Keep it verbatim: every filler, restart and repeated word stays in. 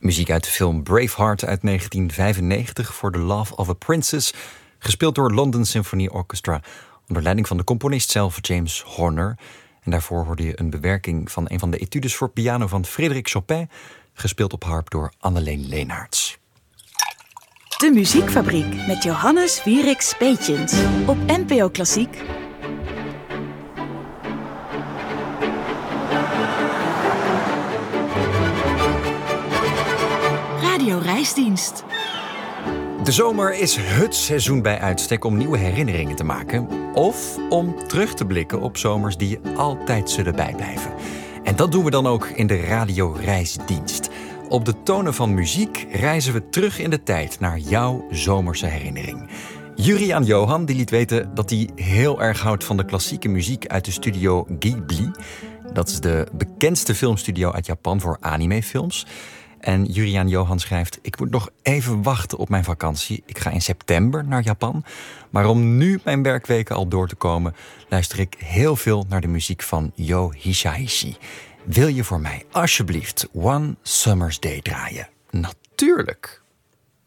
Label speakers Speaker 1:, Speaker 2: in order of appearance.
Speaker 1: Muziek uit de film Braveheart uit negentien vijfennegentig voor The Love of a Princess, gespeeld door London Symphony Orchestra onder leiding van de componist zelf James Horner. En daarvoor hoorde je een bewerking van een van de etudes voor piano van Frédéric Chopin, gespeeld op harp door Anneleen Leenaerts.
Speaker 2: De Muziekfabriek met Johannes Wieriks Peetjens op N P O Klassiek. Radio Reisdienst.
Speaker 1: De zomer is het seizoen bij uitstek om nieuwe herinneringen te maken of om terug te blikken op zomers die je altijd zullen bijblijven. En dat doen we dan ook in de Radio Reisdienst. Op de tonen van muziek reizen we terug in de tijd naar jouw zomerse herinnering. Juriaan Johan die liet weten dat hij heel erg houdt van de klassieke muziek uit de studio Ghibli. Dat is de bekendste filmstudio uit Japan voor animefilms. En Juriaan Johan schrijft: ik moet nog even wachten op mijn vakantie. Ik ga in september naar Japan. Maar om nu mijn werkweken al door te komen, luister ik heel veel naar de muziek van Yo Hisaishi. Wil je voor mij alsjeblieft One Summer's Day draaien? Natuurlijk!